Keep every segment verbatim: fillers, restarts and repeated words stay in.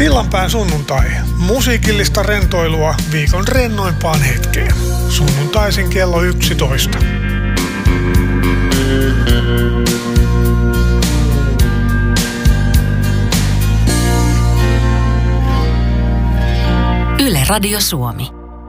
Sillanpään sunnuntai. Musiikillista rentoilua viikon rennoimpaan hetkeen. Sunnuntaisin kello yksitoista. Yle Radio Suomi.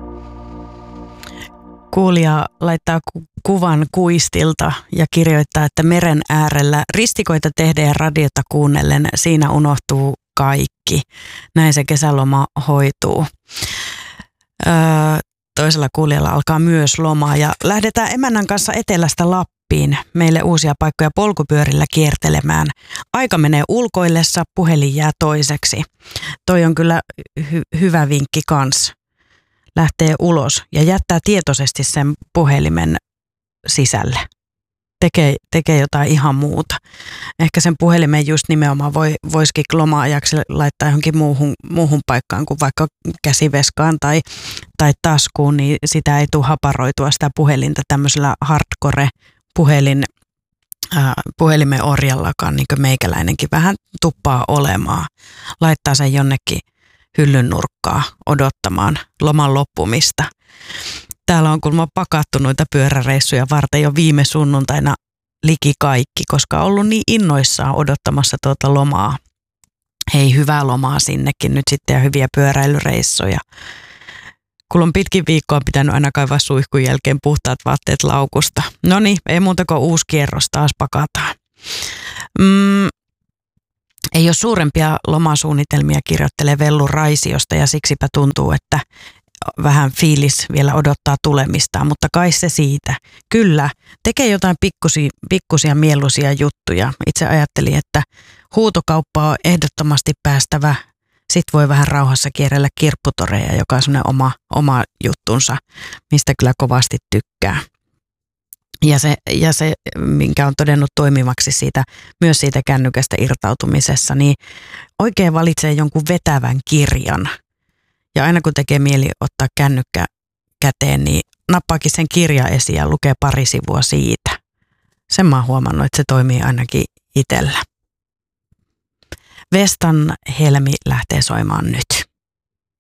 Kuulija laittaa ku- kuvan kuistilta ja kirjoittaa, että meren äärellä ristikoita tehdään ja radiota kuunnellen, siinä unohtuu kaikki. Näin se kesäloma hoituu. Öö, toisella kuulijalla alkaa myös lomaa ja lähdetään emännän kanssa etelästä Lappiin. Meille uusia paikkoja polkupyörillä kiertelemään. Aika menee ulkoillessa, puhelin jää toiseksi. Toi on kyllä hy- hyvä vinkki kans. Lähtee ulos ja jättää tietoisesti sen puhelimen sisälle. Tekee, tekee jotain ihan muuta. Ehkä sen puhelimen just nimenomaan voi, voisikin loma-ajaksi laittaa johonkin muuhun, muuhun paikkaan kuin vaikka käsiveskaan tai, tai taskuun, niin sitä ei tule haparoitua sitä puhelinta tämmöisellä hardcore-puhelin, äh, puhelimen orjallakaan, niin kuin meikäläinenkin vähän tuppaa olemaan. Laittaa sen jonnekin hyllyn nurkkaa odottamaan loman loppumista. Täällä on kuulemma pakattu noita pyöräreissuja varten jo viime sunnuntaina liki kaikki, koska on ollut niin innoissaan odottamassa tuota lomaa. Hei, hyvää lomaa sinnekin nyt sitten ja hyviä pyöräilyreissuja. Kun on pitkin viikkoa pitänyt aina kaivaa suihkun jälkeen puhtaat vaatteet laukusta. No niin, ei muuta kuin uusi kierros, taas pakataan. Mm. Ei ole suurempia lomasuunnitelmia, kirjoittelee Vellu Raisiosta ja siksipä tuntuu, että vähän fiilis vielä odottaa tulemistaan, mutta kai se siitä. Kyllä, tekee jotain pikkusia, pikkusia mieluisia juttuja. Itse ajattelin, että huutokauppa on ehdottomasti päästävä. Sitten voi vähän rauhassa kierrellä kirpputoreja, joka on semmoinen oma, oma juttunsa, mistä kyllä kovasti tykkää. Ja se, ja se, minkä on todennut toimivaksi siitä, myös siitä kännykästä irtautumisessa, niin oikein valitsee jonkun vetävän kirjan. Ja aina kun tekee mieli ottaa kännykkä käteen, niin nappaakin sen kirja esiin ja lukee pari sivua siitä. Sen mä oon huomannut, että se toimii ainakin itsellä. Vestan helmi lähtee soimaan nyt.